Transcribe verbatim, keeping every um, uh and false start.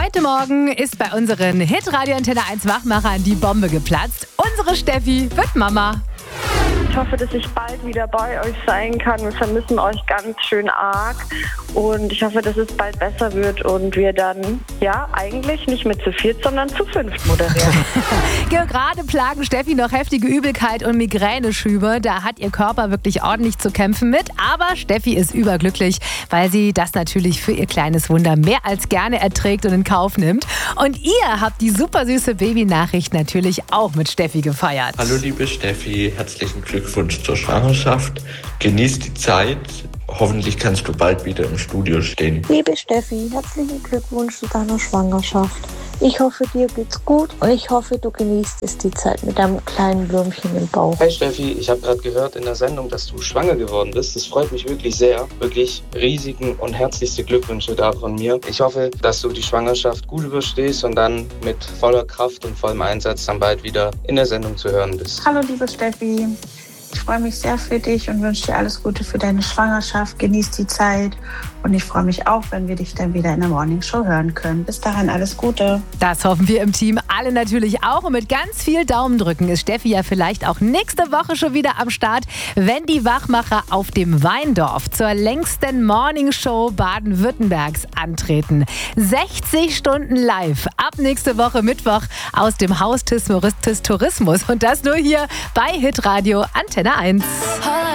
Heute Morgen ist bei unseren Hit-Radio Antenne eins Wachmachern die Bombe geplatzt. Unsere Steffi wird Mama. Ich hoffe, dass ich bald wieder bei euch sein kann. Wir vermissen euch ganz schön arg. Und ich hoffe, dass es bald besser wird und wir dann, ja, eigentlich nicht mehr zu viert, sondern zu fünft moderieren. Gerade plagen Steffi noch heftige Übelkeit und Migräneschübe. Da hat ihr Körper wirklich ordentlich zu kämpfen mit. Aber Steffi ist überglücklich, weil sie das natürlich für ihr kleines Wunder mehr als gerne erträgt und in Kauf nimmt. Und ihr habt die super süße Babynachricht natürlich auch mit Steffi gefeiert. Hallo liebe Steffi, herzlichen Glückwunsch zur Schwangerschaft. Genieß die Zeit. Hoffentlich kannst du bald wieder im Studio stehen. Liebe Steffi, herzlichen Glückwunsch zu deiner Schwangerschaft. Ich hoffe, dir geht's gut und ich hoffe, du genießt es die Zeit mit deinem kleinen Würmchen im Bauch. Hi Steffi, ich habe gerade gehört in der Sendung, dass du schwanger geworden bist. Das freut mich wirklich sehr. Wirklich riesigen und herzlichste Glückwünsche da von mir. Ich hoffe, dass du die Schwangerschaft gut überstehst und dann mit voller Kraft und vollem Einsatz dann bald wieder in der Sendung zu hören bist. Hallo liebe Steffi. Ich freue mich sehr für dich und wünsche dir alles Gute für deine Schwangerschaft. Genieß die Zeit und ich freue mich auch, wenn wir dich dann wieder in der Morning Show hören können. Bis dahin alles Gute. Das hoffen wir im Team alle natürlich auch. Und mit ganz viel Daumen drücken ist Steffi ja vielleicht auch nächste Woche schon wieder am Start, wenn die Wachmacher auf dem Weindorf zur längsten Morning Show Baden-Württembergs antreten. sechzig Stunden live ab nächste Woche Mittwoch aus dem Haus des Tourismus. Und das nur hier bei Hitradio Antenne eins.